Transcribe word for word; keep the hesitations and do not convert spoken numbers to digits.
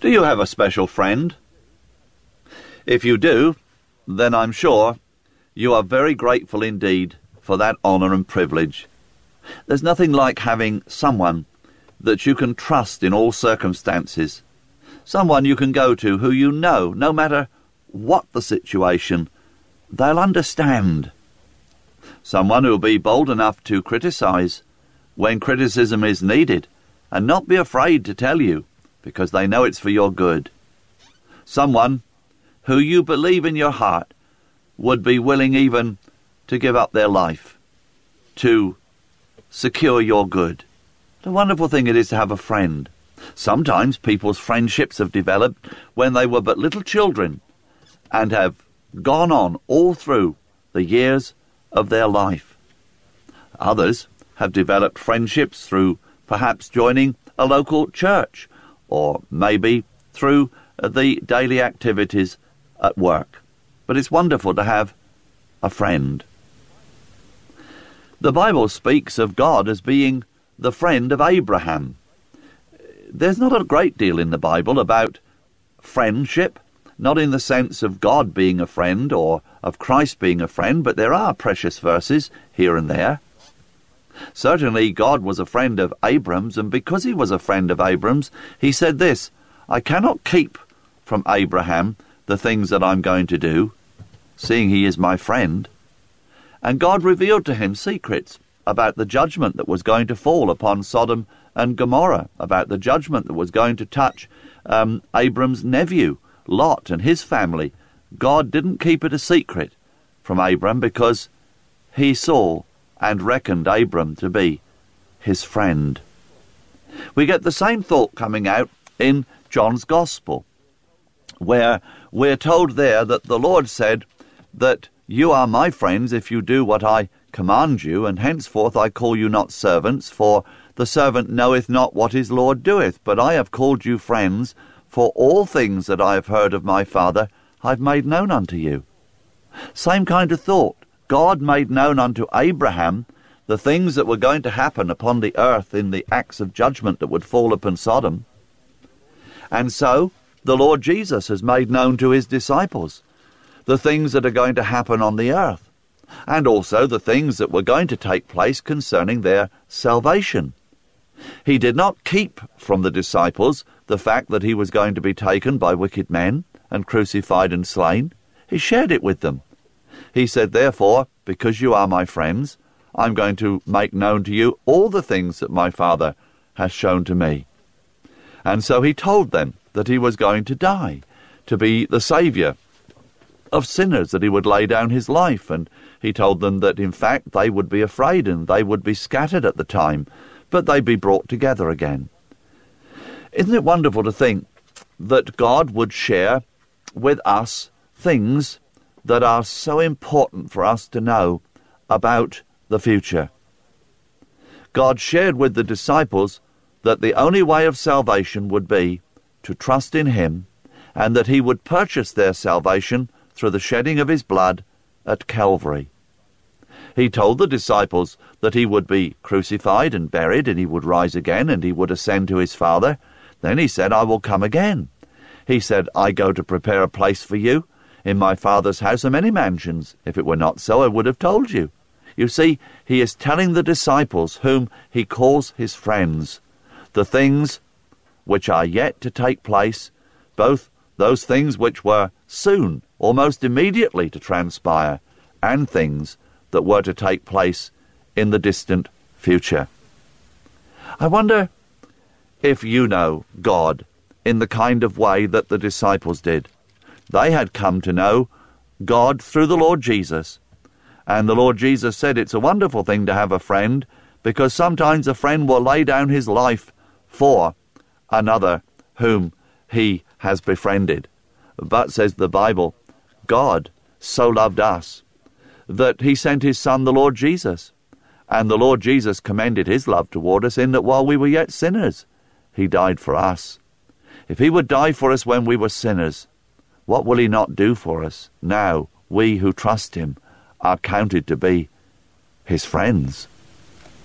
Do you have a special friend? If you do, then I'm sure you are very grateful indeed for that honour and privilege. There's nothing like having someone that you can trust in all circumstances, someone you can go to who you know, no matter what the situation, they'll understand. Someone who'll be bold enough to criticise when criticism is needed and not be afraid to tell you because they know it's for your good. Someone who you believe in your heart would be willing even to give up their life to secure your good. What a wonderful thing it is to have a friend. Sometimes people's friendships have developed when they were but little children and have gone on all through the years of their life. Others have developed friendships through perhaps joining a local church or maybe through the daily activities at work. But it's wonderful to have a friend. The Bible speaks of God as being the friend of Abraham. There's not a great deal in the Bible about friendship, not in the sense of God being a friend or of Christ being a friend, but there are precious verses here and there. Certainly God was a friend of Abram's, and because he was a friend of Abram's, he said this, I cannot keep from Abraham the things that I'm going to do, seeing he is my friend. And God revealed to him secrets about the judgment that was going to fall upon Sodom and Gomorrah, about the judgment that was going to touch um, Abram's nephew, Lot, and his family. God didn't keep it a secret from Abram because he saw and reckoned Abram to be his friend. We get the same thought coming out in John's Gospel, where we're told there that the Lord said that you are my friends if you do what I command you, and henceforth I call you not servants, for the servant knoweth not what his Lord doeth, but I have called you friends, for all things that I have heard of my Father I have made known unto you. Same kind of thought. God made known unto Abraham the things that were going to happen upon the earth in the acts of judgment that would fall upon Sodom. And so the Lord Jesus has made known to his disciples the things that are going to happen on the earth, and also the things that were going to take place concerning their salvation. He did not keep from the disciples the fact that he was going to be taken by wicked men and crucified and slain. He shared it with them. He said, therefore, because you are my friends, I'm going to make known to you all the things that my Father has shown to me. And so he told them that he was going to die, to be the Saviour of sinners, that he would lay down his life. And he told them that, in fact, they would be afraid and they would be scattered at the time, but they'd be brought together again. Isn't it wonderful to think that God would share with us things that are so important for us to know about the future? God shared with the disciples that the only way of salvation would be to trust in him, and that he would purchase their salvation through the shedding of his blood at Calvary. He told the disciples that he would be crucified and buried, and he would rise again, and he would ascend to his Father. Then he said, I will come again. He said, I go to prepare a place for you. In my Father's house are many mansions. If it were not so, I would have told you. You see, he is telling the disciples, whom he calls his friends, the things which are yet to take place, both those things which were soon, almost immediately to transpire, and things that were to take place in the distant future. I wonder if you know God in the kind of way that the disciples did. They had come to know God through the Lord Jesus. And the Lord Jesus said it's a wonderful thing to have a friend, because sometimes a friend will lay down his life for another whom he has befriended. But, says the Bible, God so loved us that he sent his Son, the Lord Jesus. And the Lord Jesus commended his love toward us in that while we were yet sinners, he died for us. If he would die for us when we were sinners, what will he not do for us now we who trust him are counted to be his friends?